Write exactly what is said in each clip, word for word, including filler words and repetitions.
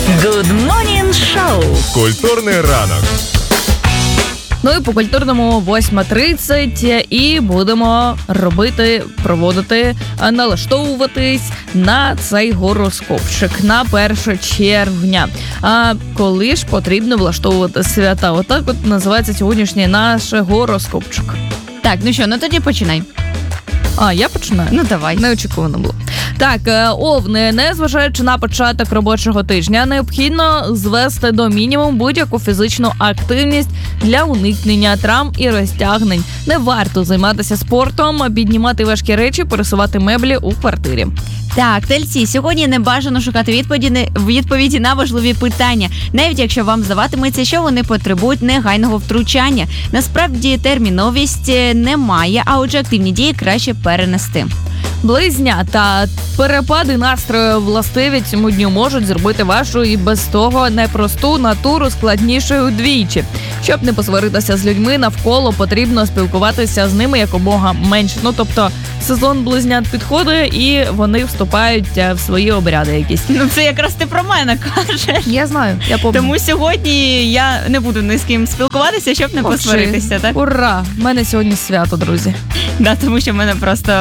Good Morning Show. Культурний ранок. Ну і по культурному восьма тридцять і будемо робити, проводити, налаштовуватись на цей гороскопчик на перше червня. А коли ж потрібно влаштовувати свята? Отак от називається сьогоднішній наш гороскопчик. Так, ну що, ну тоді починай. А, я починаю? Ну давай. Неочікувано було. Так, овни, незважаючи на початок робочого тижня, необхідно звести до мінімуму будь-яку фізичну активність для уникнення травм і розтягнень. Не варто займатися спортом, піднімати важкі речі, пересувати меблі у квартирі. Так, тельці, сьогодні не бажано шукати відповіді, відповіді на важливі питання, навіть якщо вам здаватиметься, що вони потребують негайного втручання. Насправді терміновість немає, а отже активні дії краще перенести. Близнята, перепади настрою властиві цьому дню можуть зробити вашу і без того непросту натуру складнішою удвічі. Щоб не посваритися з людьми навколо, потрібно спілкуватися з ними якомога менше. Ну, тобто, сезон близнят підходить і вони вступають в свої обряди якісь. Ну це якраз ти про мене кажеш. Я знаю, я пам'ятаю. Тому сьогодні я не буду ні з ким спілкуватися, щоб не посваритися, так? Ура! В мене сьогодні свято, друзі. Да, тому що в мене просто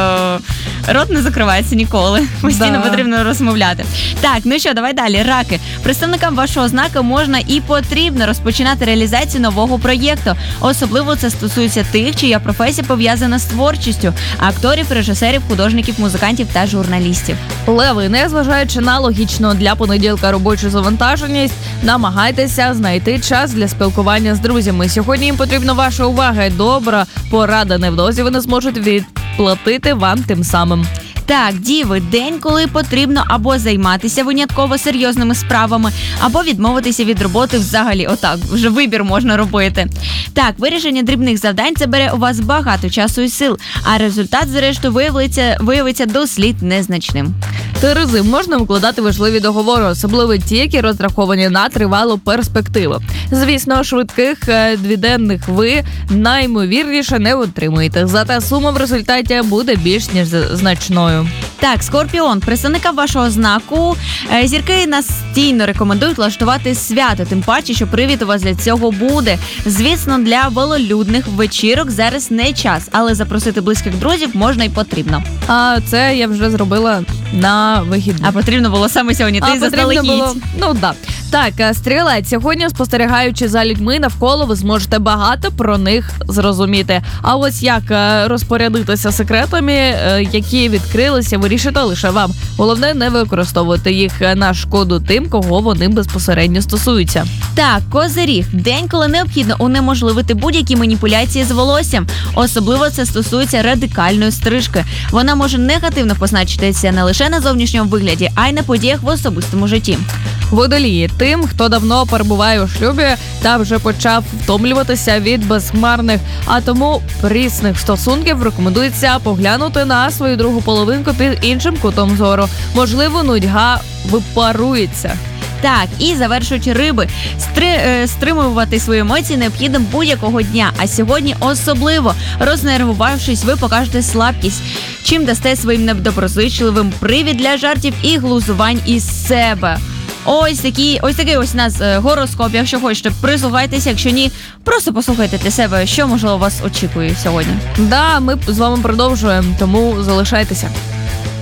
рот не закривається ніколи. Постійно Да. потрібно розмовляти. Так, ну що, давай далі. Раки. Представникам вашого знака можна і потрібно розпочинати реалізацію нового проєкту. Особливо це стосується тих, чия професія пов'язана з творчістю – акторів, режисерів, художників, музикантів та журналістів. Леви, незважаючи на логічну для понеділка робочу завантаженість, намагайтеся знайти час для спілкування з друзями. Сьогодні їм потрібна ваша увага і добра порада. Невдовзі вони зможуть відплатити вам тим самим. Так, діви, день, коли потрібно або займатися винятково серйозними справами, або відмовитися від роботи взагалі. Отак, вже вибір можна робити. Так, вирішення дрібних завдань – це бере у вас багато часу і сил, а результат, зрештою, виявиться, виявиться дослід незначним. Терези, можна укладати важливі договори, особливо ті, які розраховані на тривалу перспективу. Звісно, швидких двіденних ви наймовірніше не отримуєте, зате сума в результаті буде більш ніж значною. Так, Скорпіон, представникам вашого знаку зірки настійно рекомендують влаштувати свято, тим паче, що привід у вас для цього буде. Звісно, для велолюдних вечірок зараз не час, але запросити близьких друзів можна і потрібно. А це я вже зробила на вихідні. А потрібно було саме сьогодні, ти заздалегідь. Було... Ну, да. Так, стрілець, сьогодні, спостерігаючи за людьми навколо, ви зможете багато про них зрозуміти. А ось як розпорядитися секретами, які відкрилися, вирішите лише вам. Головне, не використовувати їх на шкоду тим, кого вони безпосередньо стосуються. Так, Козиріг. День, коли необхідно унеможливити будь-які маніпуляції з волоссям. Особливо це стосується радикальної стрижки. Вона може негативно позначитися не лише на зовнішньому вигляді, а й на подіях в особистому житті. Водолії. Тим, хто давно перебуває у шлюбі та вже почав втомлюватися від безхмарних, а тому прісних стосунків, рекомендується поглянути на свою другу половинку під іншим кутом зору. Можливо, нудьга випарується. Так, і завершуючи риби, стри, е, стримувати свої емоції необхідно будь-якого дня, а сьогодні особливо. Рознервувавшись, ви покажете слабкість, чим дасте своїм недоброзичливим привід для жартів і глузувань із себе. Ось такий, ось такий ось у нас е, гороскоп. Якщо хочете, прислухайтеся, якщо ні, просто послухайте для себе, що, можливо, вас очікує сьогодні. Да, ми з вами продовжуємо, тому залишайтеся.